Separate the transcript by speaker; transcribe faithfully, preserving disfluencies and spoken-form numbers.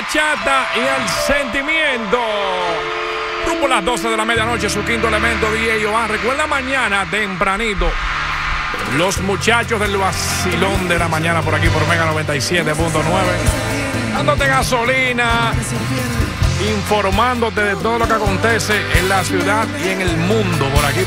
Speaker 1: bachata y el sentimiento. Rumbo a las doce de la medianoche, su quinto elemento, D J Joan. Recuerda mañana, tempranito, los muchachos del vacilón de la mañana por aquí, por Mega noventa y siete punto nueve. Dándote gasolina, informándote de todo lo que acontece en la ciudad y en el mundo por aquí.